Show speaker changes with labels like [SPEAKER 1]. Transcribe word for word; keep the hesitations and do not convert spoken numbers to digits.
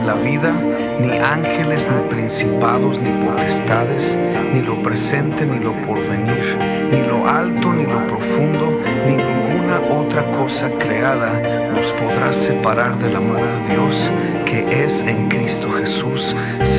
[SPEAKER 1] en la vida, ni ángeles, ni principados, ni potestades, ni lo presente, ni lo porvenir, ni lo alto, ni lo profundo, ni ninguna otra cosa creada nos podrá separar del amor de Dios que es en Cristo Jesús,